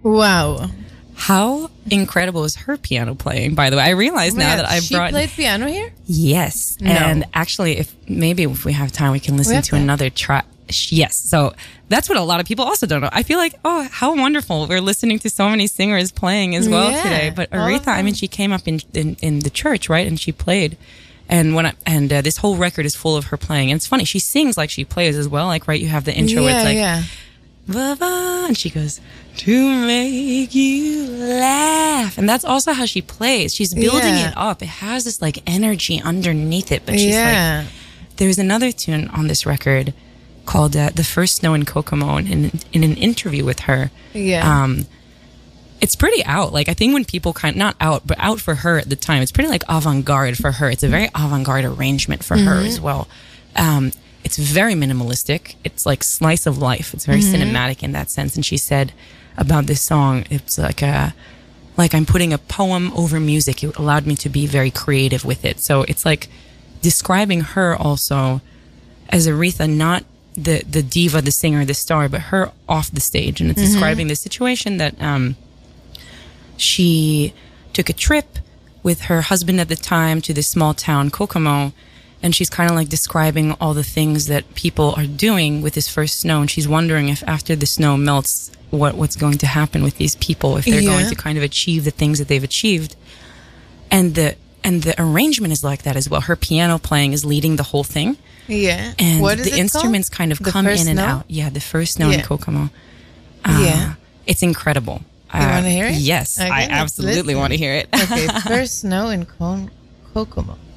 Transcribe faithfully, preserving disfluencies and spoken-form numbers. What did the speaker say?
Wow. How incredible is her piano playing, by the way? I realize Oh my now God, that I've she brought... played piano here? Yes. No. And actually, if maybe if we have time, we can listen have to time. another track. Yes. So that's what a lot of people also don't know. I feel like, oh, how wonderful. We're listening to so many singers playing as well Yeah, today. But all of Aretha, I them. mean, she came up in, in, in the church, right? And she played. And when I, and uh, this whole record is full of her playing. And it's funny, she sings like she plays as well. Like, right, you have the intro where Yeah, it's like, yeah. "Va, va," and she goes, "To make you laugh." And that's also how she plays. She's building Yeah. it up. It has this like energy underneath it. But she's Yeah. like, there's another tune on this record called uh, The First Snow in Kokomo. And in, in an interview with her, Yeah. um, it's pretty out. Like, I think when people kind of, not out, but out for her at the time, it's pretty like avant-garde for her. It's a very avant-garde arrangement for her as well. Um, it's very minimalistic. It's like slice of life. It's very cinematic in that sense. And she said about this song, it's like a, like I'm putting a poem over music. It allowed me to be very creative with it. So it's like describing her also as Aretha, not the, the diva, the singer, the star, but her off the stage. And it's describing the situation that, um, she took a trip with her husband at the time to this small town, Kokomo, and she's kind of like describing all the things that people are doing with this first snow, and she's wondering if after the snow melts, what what's going to happen with these people, if they're Yeah. going to kind of achieve the things that they've achieved. And the and the arrangement is like that as well. Her piano playing is leading the whole thing, Yeah. and What is the it instruments called? kind of The come First in and Snow? out. Yeah, the first snow in Yeah. Kokomo. Uh, Yeah. It's incredible. You want to hear it? Yes, Okay, I let's absolutely listen. want to hear it. Okay, First Snow in Ko- Kokomo.